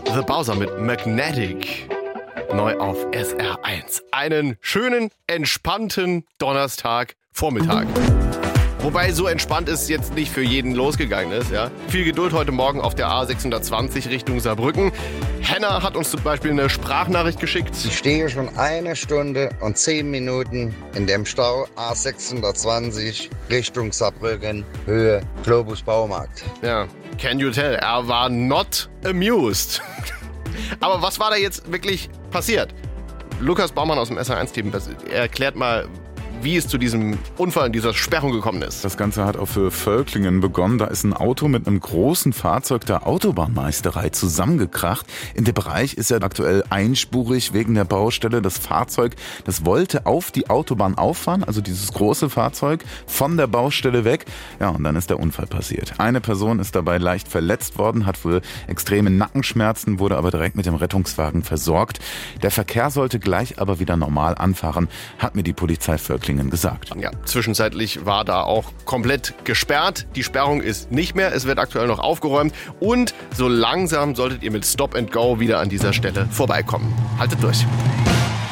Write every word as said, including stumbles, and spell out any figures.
The Bowser mit Magnetic. Neu auf S R eins. Einen schönen, entspannten Donnerstag-Vormittag. Wobei so entspannt es jetzt nicht für jeden losgegangen ist. Ja? Viel Geduld heute Morgen auf der A sechshundertzwanzig Richtung Saarbrücken. Henna hat uns zum Beispiel eine Sprachnachricht geschickt. Ich stehe schon eine Stunde und zehn Minuten in dem Stau A sechshundertzwanzig Richtung Saarbrücken, Höhe Globus Baumarkt. Ja, can you tell? Er war not amused. Aber was war da jetzt wirklich passiert? Lukas Baumann aus dem S R eins Team erklärt mal, wie es zu diesem Unfall, in dieser Sperrung gekommen ist. Das Ganze hat auf Höhe Völklingen begonnen. Da ist ein Auto mit einem großen Fahrzeug der Autobahnmeisterei zusammengekracht. In dem Bereich ist er aktuell einspurig wegen der Baustelle. Das Fahrzeug, das wollte auf die Autobahn auffahren, also dieses große Fahrzeug, von der Baustelle weg. Ja, und dann ist der Unfall passiert. Eine Person ist dabei leicht verletzt worden, hat wohl extreme Nackenschmerzen, wurde aber direkt mit dem Rettungswagen versorgt. Der Verkehr sollte gleich aber wieder normal anfahren, hat mir die Polizei Völklingen gesagt. Ja, zwischenzeitlich war da auch komplett gesperrt. Die Sperrung ist nicht mehr. Es wird aktuell noch aufgeräumt. Und so langsam solltet ihr mit Stop and Go wieder an dieser Stelle vorbeikommen. Haltet durch.